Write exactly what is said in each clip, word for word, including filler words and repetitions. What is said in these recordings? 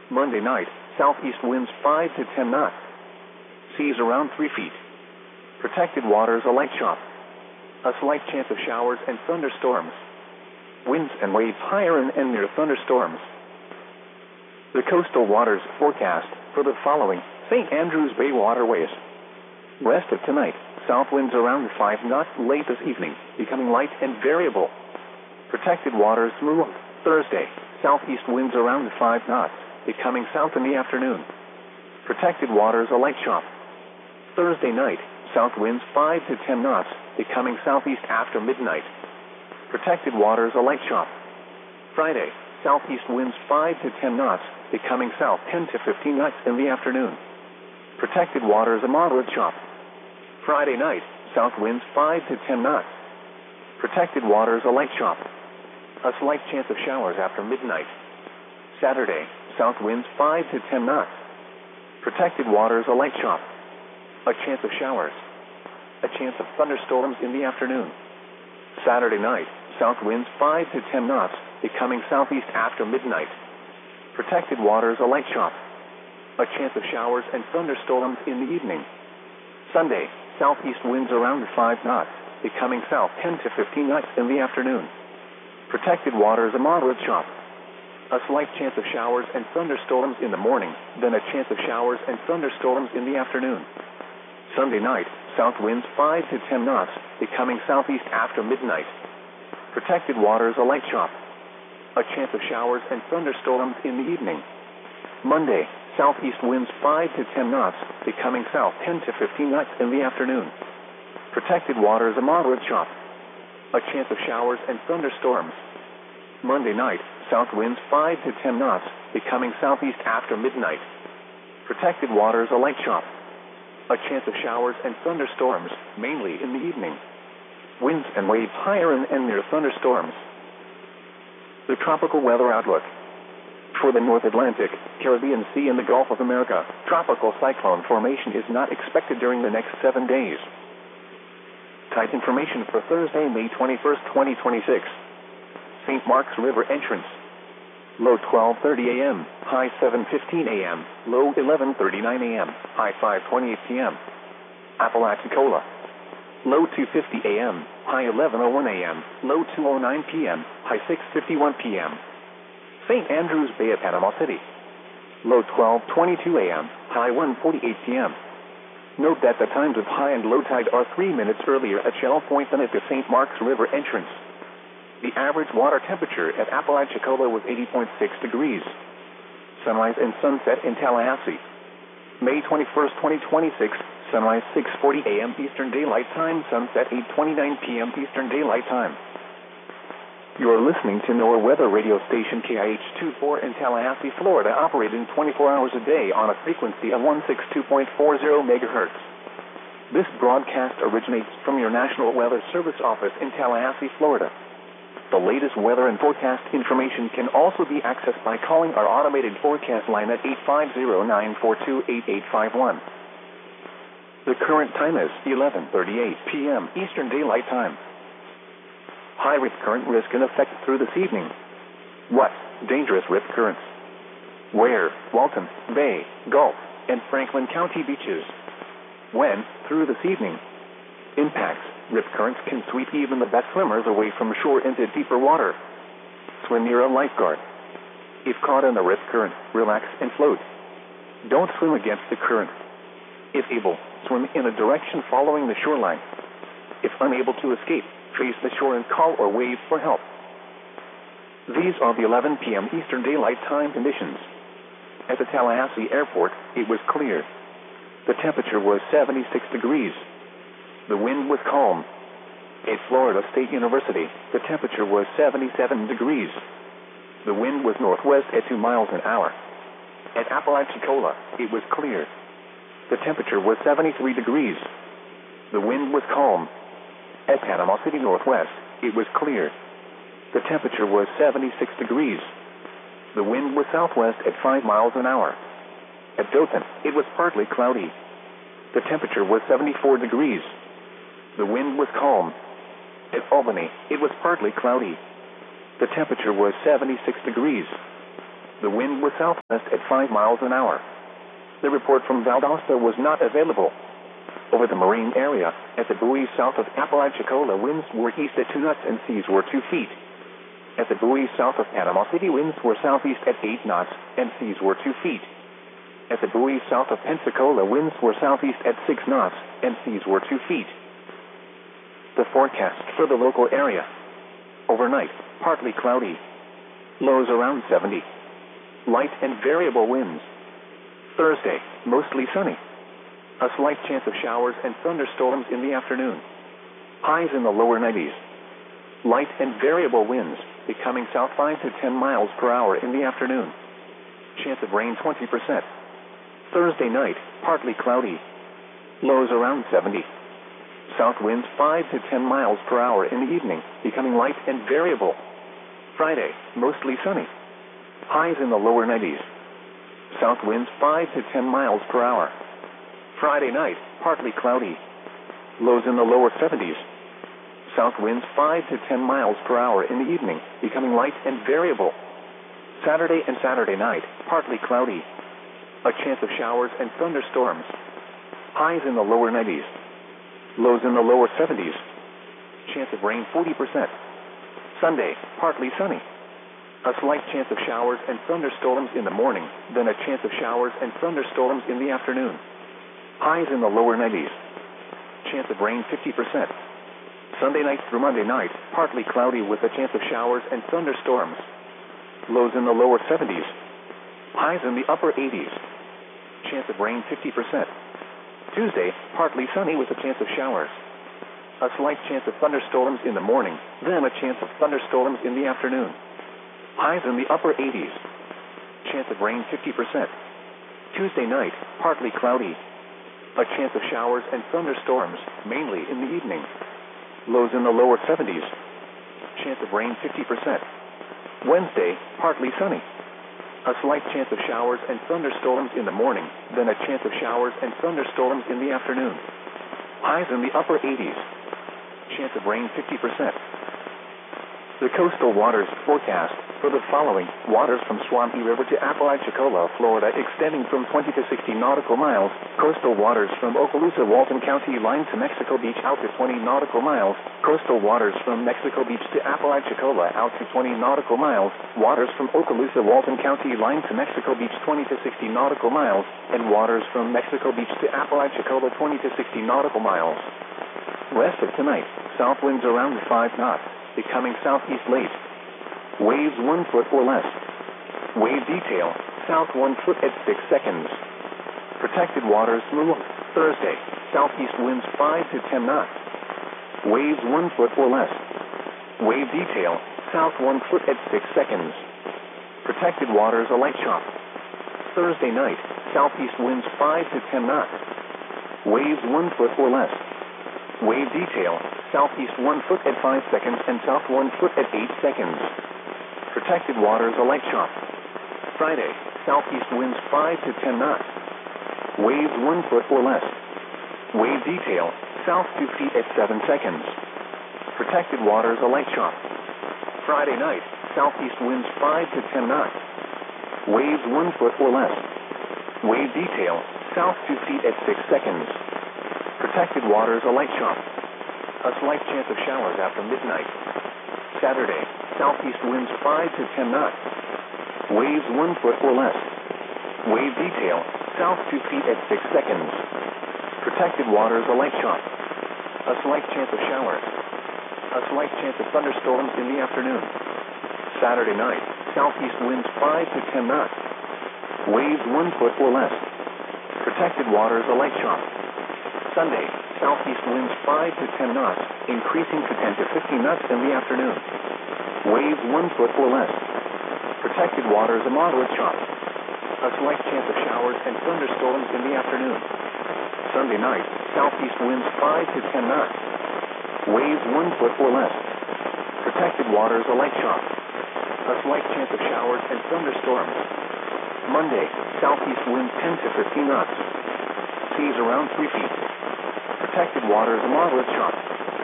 Monday night, southeast winds five to ten knots. Seas around three feet. Protected waters a light chop. A slight chance of showers and thunderstorms. Winds and waves higher and, and near thunderstorms. The coastal waters forecast for the following Saint Andrews Bay waterways. West of tonight, south winds around five knots late this evening, becoming light and variable. Protected waters through Thursday, southeast winds around five knots, becoming south in the afternoon. Protected waters a light chop. Thursday night, south winds five to ten knots, becoming southeast after midnight. Protected waters a light chop. Friday, southeast winds five to ten knots, becoming south ten to fifteen knots in the afternoon. Protected waters a moderate chop. Friday night, south winds five to ten knots. Protected waters a light chop. A slight chance of showers after midnight. Saturday, south winds five to ten knots. Protected waters a light chop. A chance of showers. A chance of thunderstorms in the afternoon. Saturday night, south winds five to ten knots, becoming southeast after midnight. Protected waters a light chop. A chance of showers and thunderstorms in the evening. Sunday, southeast winds around five knots, becoming south ten to fifteen knots in the afternoon. Protected waters a moderate chop. A slight chance of showers and thunderstorms in the morning, then a chance of showers and thunderstorms in the afternoon. Sunday night, south winds five to ten knots, becoming southeast after midnight. Protected waters a light chop. A chance of showers and thunderstorms in the evening. Monday, southeast winds five to ten knots, becoming south ten to fifteen knots in the afternoon. Protected waters a moderate chop. A chance of showers and thunderstorms. Monday night, south winds five to ten knots, becoming southeast after midnight. Protected waters a light chop. A chance of showers and thunderstorms, mainly in the evening. Winds and waves higher and, and near thunderstorms. The tropical weather outlook. For the North Atlantic, Caribbean Sea, and the Gulf of America, tropical cyclone formation is not expected during the next seven days. Type information for Thursday, May twenty-first, twenty twenty-six. Saint Mark's River entrance. Low twelve thirty a m, high seven fifteen a m, low eleven thirty-nine a m, high five twenty-eight p m Apalachicola. Low two fifty a m, high eleven oh one a m, low two oh nine p m, high six fifty-one p m Saint Andrews Bay at Panama City. Low twelve twenty-two a m, high one forty-eight p m Note that the times of high and low tide are three minutes earlier at Shell Point than at the Saint Mark's River entrance. The average water temperature at Apalachicola was eighty point six degrees. Sunrise and sunset in Tallahassee. May twenty-first, twenty twenty-six, sunrise six forty a m Eastern Daylight Time, sunset eight twenty-nine p m Eastern Daylight Time. You are listening to NOAA weather radio station K I H twenty-four in Tallahassee, Florida, operating twenty-four hours a day on a frequency of one sixty-two point four zero megahertz. This broadcast originates from your National Weather Service office in Tallahassee, Florida. The latest weather and forecast information can also be accessed by calling our automated forecast line at eight five zero, nine four two, eight eight five one. The current time is eleven thirty-eight p m Eastern Daylight Time. High rip current risk in effect through this evening. What? Dangerous rip currents. Where? Walton, Bay, Gulf, and Franklin County beaches. When? Through this evening. Impacts. Rip currents can sweep even the best swimmers away from shore into deeper water. Swim near a lifeguard. If caught in the rip current, relax and float. Don't swim against the current. If able, swim in a direction following the shoreline. If unable to escape, trace the shore and call or wave for help. These are the eleven p m Eastern Daylight Time conditions. At the Tallahassee Airport, it was clear. The temperature was seventy-six degrees. The wind was calm. At Florida State University, the temperature was seventy-seven degrees. The wind was northwest at two miles an hour. At Apalachicola, it was clear. The temperature was seventy-three degrees. The wind was calm. At Panama City Northwest, it was clear. The temperature was seventy-six degrees. The wind was southwest at five miles an hour. At Dothan, it was partly cloudy. The temperature was seventy-four degrees. The wind was calm. At Albany, it was partly cloudy. The temperature was seventy-six degrees. The wind was southwest at five miles an hour. The report from Valdosta was not available. Over the marine area, at the buoys south of Apalachicola, winds were east at two knots and seas were two feet. At the buoys south of Panama City, winds were southeast at eight knots and seas were two feet. At the buoys south of Pensacola, winds were southeast at six knots and seas were two feet. The forecast for the local area. Overnight, partly cloudy. Lows around seventy. Light and variable winds. Thursday, mostly sunny. A slight chance of showers and thunderstorms in the afternoon. Highs in the lower nineties. Light and variable winds, becoming south five to ten miles per hour in the afternoon. Chance of rain twenty percent. Thursday night, partly cloudy. Lows around seventy. South winds five to ten miles per hour in the evening, becoming light and variable. Friday, mostly sunny. Highs in the lower nineties. South winds five to ten miles per hour. Friday night, partly cloudy. Lows in the lower seventies. South winds five to ten miles per hour in the evening, becoming light and variable. Saturday and Saturday night, partly cloudy. A chance of showers and thunderstorms. Highs in the lower nineties. Lows in the lower seventies. Chance of rain forty percent. Sunday, partly sunny. A slight chance of showers and thunderstorms in the morning, then a chance of showers and thunderstorms in the afternoon. Highs in the lower nineties. Chance of rain fifty percent. Sunday night through Monday night, partly cloudy with a chance of showers and thunderstorms. Lows in the lower seventies. Highs in the upper eighties. Chance of rain fifty percent. Tuesday, partly sunny with a chance of showers. A slight chance of thunderstorms in the morning, then a chance of thunderstorms in the afternoon. Highs in the upper eighties. Chance of rain fifty percent. Tuesday night, partly cloudy. A chance of showers and thunderstorms, mainly in the evening. Lows in the lower seventies. Chance of rain fifty percent. Wednesday, partly sunny. A slight chance of showers and thunderstorms in the morning, then a chance of showers and thunderstorms in the afternoon. Highs in the upper eighties. Chance of rain fifty percent. The coastal waters forecast for the following: waters from Swampy River to Apalachicola, Florida, extending from twenty to sixty nautical miles. Coastal waters from Okaloosa, Walton County line to Mexico Beach out to twenty nautical miles. Coastal waters from Mexico Beach to Apalachicola out to twenty nautical miles. Waters from Okaloosa, Walton County line to Mexico Beach twenty to sixty nautical miles. And waters from Mexico Beach to Apalachicola twenty to sixty nautical miles. Rest of tonight, south winds around five knots, becoming southeast late. Waves one foot or less. Wave detail, south one foot at six seconds. Protected waters through Thursday, southeast winds five to ten knots. Waves one foot or less. Wave detail, south one foot at six seconds. Protected waters a light chop. Thursday night, southeast winds five to ten knots. Waves one foot or less. Wave detail, southeast one foot at five seconds and south one foot at eight seconds. Protected waters a light chop. Friday, southeast winds five to ten knots. Waves one foot or less. Wave detail, south two feet at seven seconds. Protected waters a light chop. Friday night, southeast winds five to ten knots. Waves one foot or less. Wave detail, south two feet at six seconds. Protected waters a light chop. A slight chance of showers after midnight. Saturday, southeast winds five to ten knots. Waves one foot or less. Wave detail, south two feet at six seconds. Protected waters a light chop. A slight chance of showers. A slight chance of thunderstorms in the afternoon. Saturday night, southeast winds five to ten knots. Waves one foot or less. Protected waters a light chop. Sunday, southeast winds five to ten knots, increasing to ten to fifteen knots in the afternoon. Waves one foot or less. Protected waters a moderate chop. A slight chance of showers and thunderstorms in the afternoon. Sunday night, southeast winds five to ten knots. Waves one foot or less. Protected waters a light chop. A slight chance of showers and thunderstorms. Monday, southeast winds ten to fifteen knots. Seas around three feet. Protected waters a moderate chop.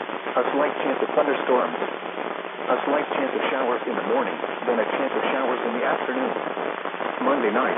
A slight chance of thunderstorms. A slight chance of showers in the morning, then a chance of showers in the afternoon. Monday night.